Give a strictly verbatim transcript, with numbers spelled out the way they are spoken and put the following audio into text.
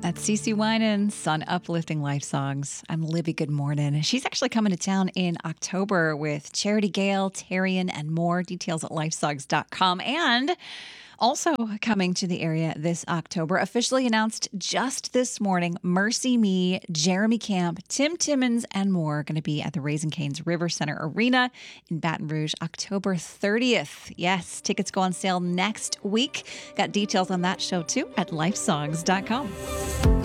That's CeCe Winans on Uplifting Life Songs. I'm Libby. Good morning. She's actually coming to town in October with Charity Gale, Tarian, and more. Details at lifesongs dot com. And also coming to the area this October, officially announced just this morning, Mercy Me, Jeremy Camp, Tim Timmons, and more are going to be at the Raising Cane's River Center Arena in Baton Rouge, October thirtieth. Yes, tickets go on sale next week. Got details on that show too at lifesongs dot com.